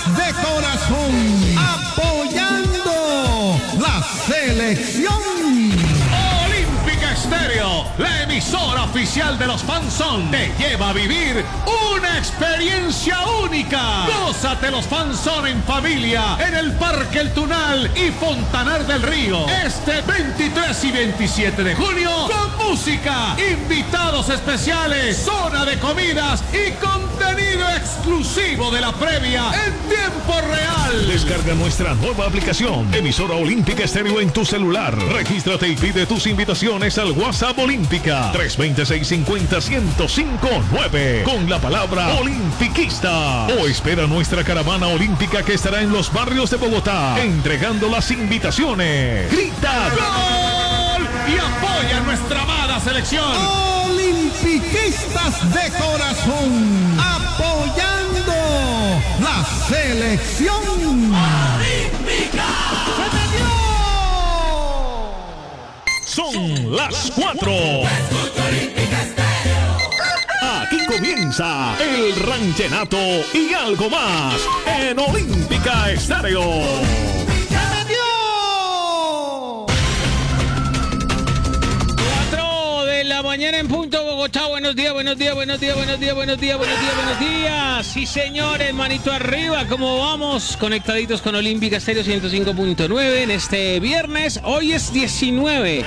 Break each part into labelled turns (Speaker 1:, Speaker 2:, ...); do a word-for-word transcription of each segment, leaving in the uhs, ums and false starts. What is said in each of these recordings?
Speaker 1: de corazón, apoyando la selección.
Speaker 2: Olímpica Estéreo, la emisora oficial de los Fanzón, te lleva a vivir una experiencia única. Gózate los Fanzón en familia en el Parque El Tunal y Fontanar del Río este veintitrés y veintisiete de junio con música, invitados especiales, zona de comidas y contenido exclusivo de la previa en tiempo real.
Speaker 3: Descarga nuestra nueva aplicación, emisora Olímpica Estéreo, en tu celular. Regístrate y pide tus invitaciones al WhatsApp Olímpica tres dos seis cinco cero, uno cero cinco nueve con la palabra Olimpiquista. O espera nuestra caravana olímpica que estará en los barrios de Bogotá entregando las invitaciones. ¡Grita
Speaker 2: ¡Gol! Y apoya a nuestra amada selección.
Speaker 1: Olimpiquistas de corazón, apoyando la selección
Speaker 2: olímpica.
Speaker 3: Son las cuatro. Aquí comienza el ranchenato y algo más en Olímpica Estéreo.
Speaker 4: Mañana en punto, Bogotá. Buenos días, buenos días, buenos días, buenos días, buenos días, buenos días, buenos días. Sí, señores, manito arriba. ¿Cómo vamos? Conectaditos con Olímpica Estéreo ciento cinco punto nueve en este viernes. Hoy es diecinueve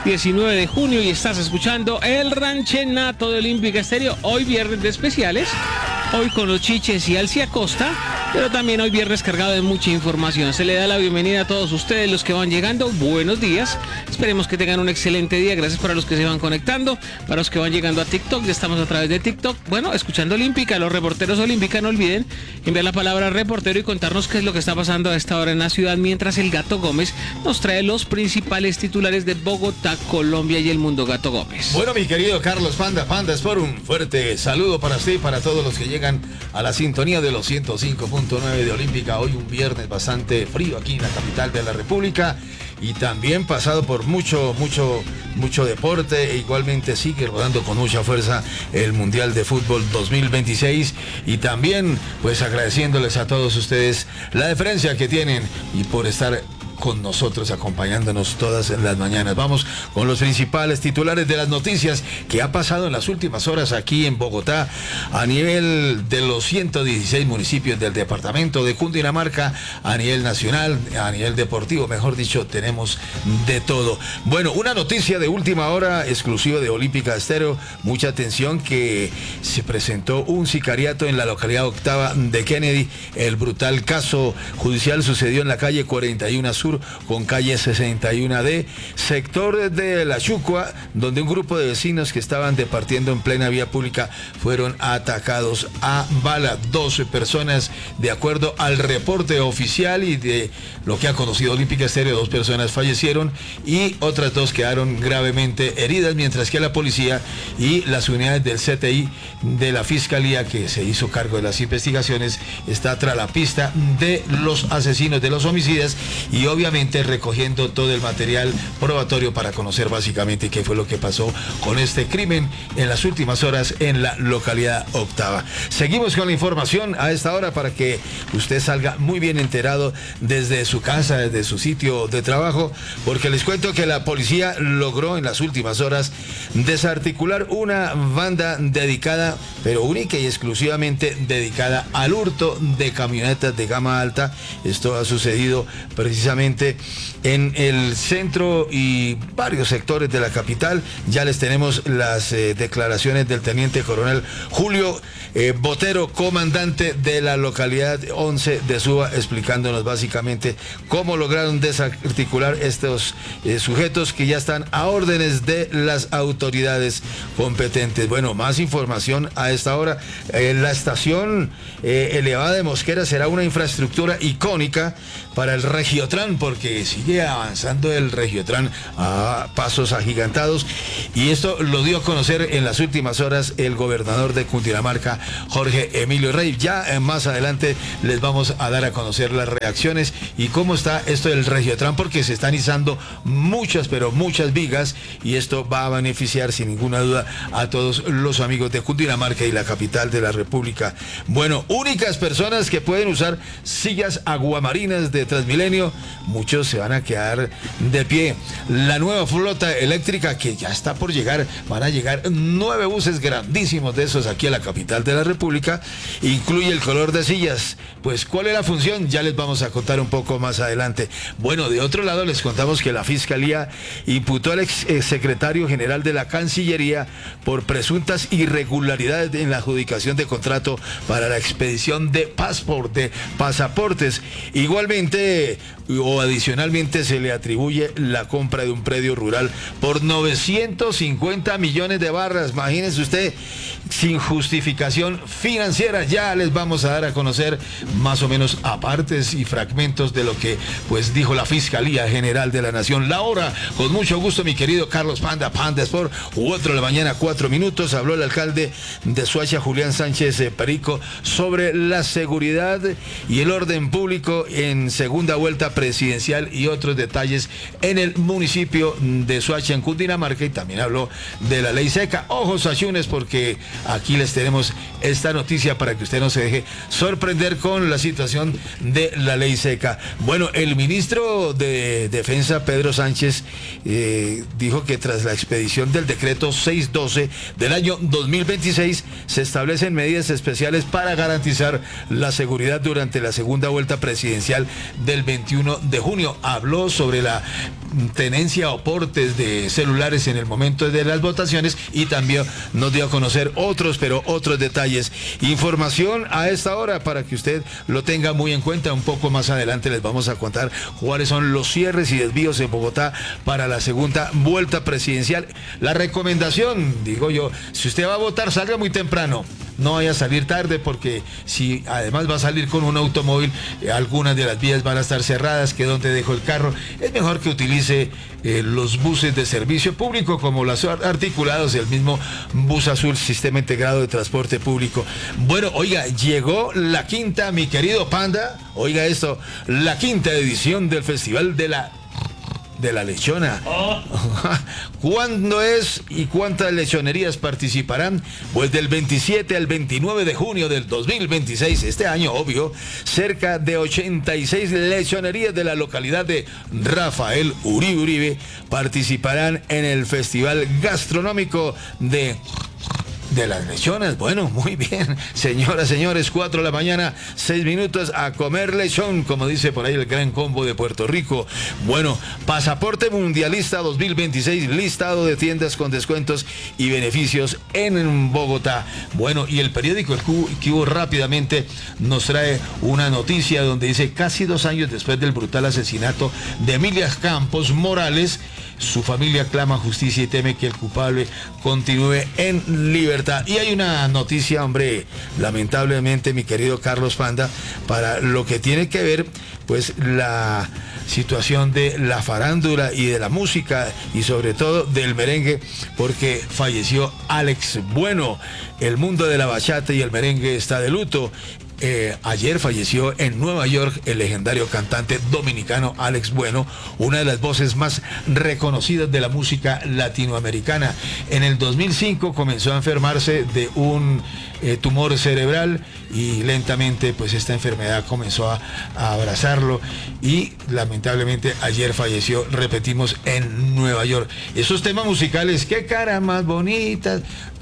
Speaker 4: de junio y estás escuchando el ranchenato de Olímpica Estéreo. Hoy viernes de especiales. Hoy con los Chiches y Alcia Costa, pero también hoy viernes cargado de mucha información. Se le da la bienvenida a todos ustedes, los que van llegando. Buenos días. Esperemos que tengan un excelente día. Gracias para los que se van conectando, para los que van llegando a TikTok. Ya estamos a través de TikTok. Bueno, escuchando Olímpica, los reporteros Olímpica, no olviden enviar la palabra reportero y contarnos qué es lo que está pasando a esta hora en la ciudad, mientras el Gato Gómez nos trae los principales titulares de Bogotá, Colombia y el mundo. Gato Gómez.
Speaker 5: Bueno, mi querido Carlos Panda, Panda Sport, un fuerte saludo para usted y para todos los que llegan a la sintonía de los ciento cinco punto nueve de Olímpica. Hoy un viernes bastante frío aquí en la capital de la República y también pasado por mucho, mucho, mucho deporte. E igualmente sigue rodando con mucha fuerza el Mundial de Fútbol dos mil veintiséis y también pues agradeciéndoles a todos ustedes la deferencia que tienen y por estar con nosotros, acompañándonos todas las mañanas. Vamos con los principales titulares de las noticias que ha pasado en las últimas horas aquí en Bogotá, a nivel de los ciento dieciséis municipios del departamento de Cundinamarca, a nivel nacional, a nivel deportivo, mejor dicho, tenemos de todo. Bueno, una noticia de última hora, exclusiva de Olímpica Estéreo, mucha atención, que se presentó un sicariato en la localidad octava de Kennedy. El brutal caso judicial sucedió en la calle cuarenta y uno Sur con calle sesenta y uno D, sector de La Chucua, donde un grupo de vecinos que estaban departiendo en plena vía pública fueron atacados a bala. doce personas, de acuerdo al reporte oficial y de lo que ha conocido Olímpica Estéreo, dos personas fallecieron y otras dos quedaron gravemente heridas, mientras que la policía y las unidades del C T I de la Fiscalía, que se hizo cargo de las investigaciones, está tras la pista de los asesinos, de los homicidas, y obviamente recogiendo todo el material probatorio para conocer básicamente qué fue lo que pasó con este crimen en las últimas horas en la localidad octava. Seguimos con la información a esta hora para que usted salga muy bien enterado desde su casa, desde su sitio de trabajo, porque les cuento que la policía logró en las últimas horas desarticular una banda dedicada, pero única y exclusivamente dedicada al hurto de camionetas de gama alta. Esto ha sucedido precisamente en el centro y varios sectores de la capital. Ya les tenemos las eh, declaraciones del teniente coronel Julio eh, Botero, comandante de la localidad once de Suba, explicándonos básicamente cómo lograron desarticular estos eh, sujetos que ya están a órdenes de las autoridades competentes. Bueno, más información a esta hora. Eh, la estación eh, elevada de Mosquera será una infraestructura icónica para el Regiotrans. Regiotran, porque sigue avanzando el Regiotran a pasos agigantados, y esto lo dio a conocer en las últimas horas el gobernador de Cundinamarca, Jorge Emilio Rey. Ya eh, más adelante les vamos a dar a conocer las reacciones y cómo está esto del Regiotran, porque se están izando muchas, pero muchas vigas, y esto va a beneficiar sin ninguna duda a todos los amigos de Cundinamarca y la capital de la República. Bueno, únicas personas que pueden usar sillas aguamarinas de Transmilenio, muchos se van a quedar de pie. La nueva flota eléctrica que ya está por llegar, van a llegar nueve buses grandísimos de esos aquí a la capital de la República, incluye el color de sillas. Pues, ¿cuál es la función? Ya les vamos a contar un poco más adelante. Bueno, de otro lado les contamos que la Fiscalía imputó al ex secretario general de la Cancillería por presuntas irregularidades en la adjudicación de contrato para la expedición de pasaporte, de pasaportes. Igualmente o adicionalmente se le atribuye la compra de un predio rural por novecientos cincuenta millones de barras. Imagínense usted, sin justificación financiera. Ya les vamos a dar a conocer más o menos apartes y fragmentos de lo que pues dijo la Fiscalía General de la Nación. La hora, con mucho gusto, mi querido Carlos Panda, Panda Sport, cuatro de la mañana, cuatro minutos. Habló el alcalde de Soacha, Julián Sánchez eh, Perico, sobre la seguridad y el orden público en segunda vuelta presidencial y otros detalles en el municipio de Soacha, en Cundinamarca, y también habló de la ley seca. Ojos achunes, porque aquí les tenemos esta noticia para que usted no se deje sorprender con la situación de la ley seca. Bueno, el ministro de Defensa, Pedro Sánchez, eh, dijo que tras la expedición del decreto seiscientos doce del año dos mil veintiséis se establecen medidas especiales para garantizar la seguridad durante la segunda vuelta presidencial del veintiuno de junio. Habló sobre la tenencia o portes de celulares en el momento de las votaciones, y también nos dio a conocer otros, pero otros detalles. Información a esta hora para que usted lo tenga muy en cuenta. Un poco más adelante les vamos a contar cuáles son los cierres y desvíos en Bogotá para la segunda vuelta presidencial. La recomendación, digo yo, si usted va a votar, salga muy temprano. No vaya a salir tarde, porque si además va a salir con un automóvil, eh, algunas de las vías van a estar cerradas, que donde dejó el carro. Es mejor que utilice eh, los buses de servicio público, como los articulados, el mismo Bus Azul, Sistema Integrado de Transporte Público. Bueno, oiga, llegó la quinta, mi querido Panda, oiga esto, la quinta edición del Festival de la de la lechona. Oh. ¿Cuándo es y cuántas lechonerías participarán? Pues del veintisiete al veintinueve de junio del dos mil veintiséis, este año, obvio, cerca de ochenta y seis lechonerías de la localidad de Rafael Uribe Uribe participarán en el Festival Gastronómico de de las lechonas. Bueno, muy bien, señoras, señores, cuatro de la mañana, seis minutos, a comer lechón, como dice por ahí el Gran Combo de Puerto Rico. Bueno, Pasaporte Mundialista dos mil veintiséis, listado de tiendas con descuentos y beneficios en Bogotá. Bueno, y el periódico El Cubo rápidamente nos trae una noticia donde dice: casi dos años después del brutal asesinato de Emilia Campos Morales, su familia clama justicia y teme que el culpable continúe en libertad. Y hay una noticia, hombre, lamentablemente, mi querido Carlos Panda, para lo que tiene que ver, pues, la situación de la farándula y de la música, y sobre todo del merengue, porque falleció Alex Bueno. El mundo de la bachata y el merengue está de luto. Eh, ayer falleció en Nueva York el legendario cantante dominicano Alex Bueno, una de las voces más reconocidas de la música latinoamericana. En el dos mil cinco comenzó a enfermarse de un eh, tumor cerebral, y lentamente pues esta enfermedad comenzó a, a abrazarlo, y lamentablemente ayer falleció, repetimos, en Nueva York. Esos temas musicales, qué cara más bonita,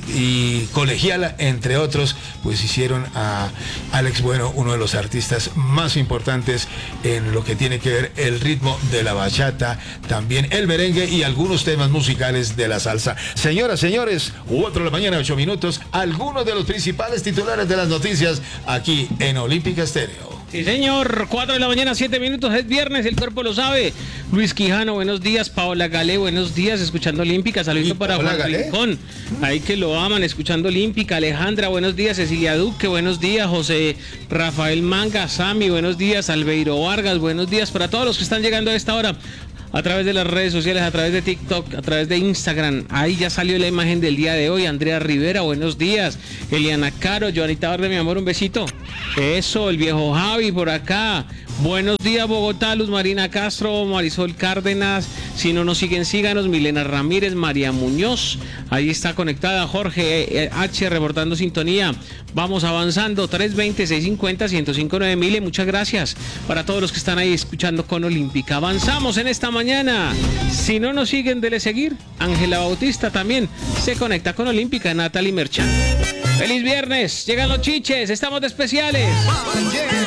Speaker 5: y Colegiala, entre otros, pues hicieron a Alex Bueno uno de los artistas más importantes en lo que tiene que ver el ritmo de la bachata, también el merengue y algunos temas musicales de la salsa. Señoras, señores, cuatro de la mañana, ocho minutos, algunos de los principales titulares de las noticias aquí en Olímpica Estéreo.
Speaker 4: Sí, señor, cuatro de la mañana, siete minutos, es viernes, el cuerpo lo sabe. Luis Quijano, buenos días. Paola Galé, buenos días, escuchando Olímpica. Saludito para
Speaker 5: Paola
Speaker 4: Juan
Speaker 5: Galé?
Speaker 4: Rincón. Ahí que lo aman, escuchando Olímpica. Alejandra, buenos días. Cecilia Duque, buenos días. José Rafael Manga, Sami, buenos días. Albeiro Vargas, buenos días. Para todos los que están llegando a esta hora, a través de las redes sociales, a través de TikTok, a través de Instagram. Ahí ya salió la imagen del día de hoy. Andrea Rivera, buenos días. Eliana Caro, Joanita Vargas, mi amor, un besito. Eso, el viejo Javi por acá. Buenos días, Bogotá. Luz Marina Castro, Marisol Cárdenas. Si no nos siguen, síganos. Milena Ramírez, María Muñoz. Ahí está conectada. Jorge H. reportando sintonía. Vamos avanzando. tres veinte, seiscientos cincuenta, ciento cinco nueve mil. Muchas gracias para todos los que están ahí escuchando con Olímpica. Avanzamos en esta mañana. Si no nos siguen, dele seguir. Ángela Bautista también se conecta con Olímpica. Natalie Merchant. Feliz viernes. Llegan los chiches. Estamos de especiales.